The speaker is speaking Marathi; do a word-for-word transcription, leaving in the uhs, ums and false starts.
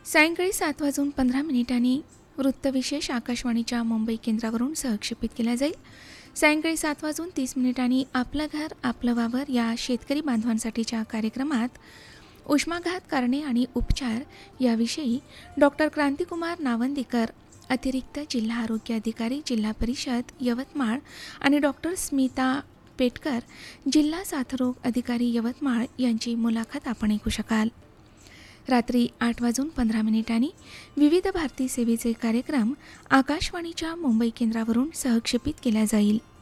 सायंकाळी सात वाजून पंधरा मिनिटांनी वृत्तविशेष आकाशवाणीच्या मुंबई केंद्रावरून सहक्षेपित केला जाईल. सायंकाळी सात वाजून तीस मिनिटांनी आपलं घर आपलं वावर या शेतकरी बांधवांसाठीच्या कार्यक्रमात उष्माघात कारणे आणि उपचार याविषयी डॉक्टर क्रांतिकुमार नावंदीकर, अतिरिक्त जिल्हा आरोग्य अधिकारी, जिल्हा परिषद यवतमाळ आणि डॉक्टर स्मिता पेटकर, जिल्हा साथरोग अधिकारी यवतमाळ यांची मुलाखत आपण ऐकू शकाल. रात्री आठ वाजून पंधरा मिनिटांनी विविध भारती सेवेचे कार्यक्रम आकाशवाणीच्या मुंबई केंद्रावरून सहक्षेपित केला जाईल.